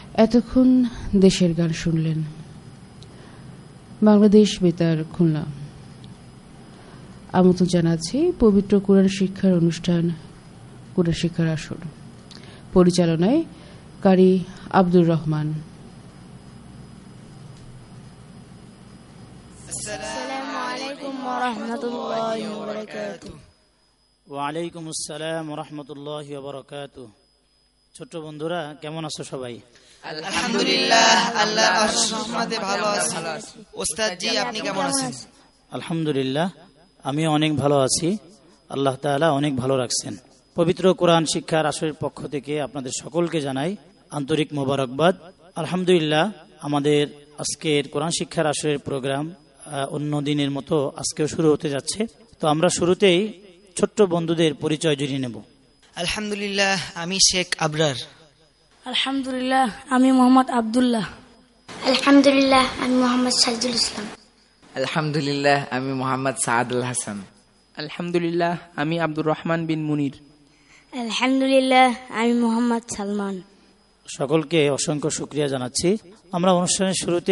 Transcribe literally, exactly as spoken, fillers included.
এতক্ষণ দেশের গান শুনলেন। বাংলাদেশ বেতার খুলনা আমন্ত্রণ জানাচ্ছি পবিত্র কোরআন শিক্ষার অনুষ্ঠান কোরআন শিক্ষার আসর। পরিচালনায় কারি আব্দুর রহমান। আসসালামু আলাইকুম ওয়া রাহমাতুল্লাহি ওয়া বারাকাতুহু। ওয়া আলাইকুম আসসালাম ওয়া রাহমাতুল্লাহি ওয়া বারাকাতুহু। ছোট বন্ধুরা, কেমন আছো সবাই? আলহামদুলিল্লাহ, আল্লাহর অশেষ রহমতে ভালো আছি। ওস্তাদ জি, আপনি কেমন আছেন? আলহামদুলিল্লাহ, আমি অনেক ভালো আছি। আল্লাহ তাআলা অনেক ভালো রাখছেন। পবিত্র কোরআন শিক্ষার আসরের পক্ষ থেকে আপনাদের সকলকে জানাই আন্তরিক মোবারকবাদ। আলহামদুলিল্লাহ, আমাদের আজকের কোরআন শিক্ষার আসরের প্রোগ্রাম অন্য দিনের মতো আজকেও শুরু হতে যাচ্ছে। তো আমরা শুরুতেই ছোট্ট বন্ধুদের পরিচয় জুড়ে নেব। আলহামদুলিল্লাহ, আমি শেখ আবরার। আলহামদুলিল্লাহ, আমি মোহাম্মদ আব্দুল্লাহ। আলহামদুলিল্লাহ, আমি মোহাম্মদ সাইদুল ইসলাম। আলহামদুলিল্লাহ, আমি মোহাম্মদ সাআদুল হাসান। আলহামদুলিল্লাহ, আমি আব্দুর রহমান বিন মুনির। আলহামদুলিল্লাহ, আমি মোহাম্মদ সালমান। সকলকে অসংখ্য শুকরিয়া জানাচ্ছি। আমরা অনুষ্ঠানের শুরুতে